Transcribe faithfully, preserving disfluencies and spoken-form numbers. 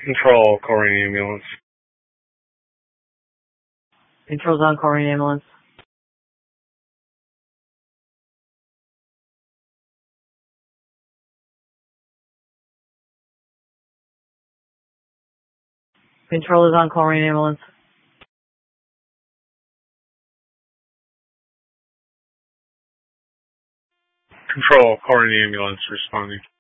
Control, calling ambulance. Control's on, calling ambulance. Control is on, calling ambulance. Control, calling ambulance, responding.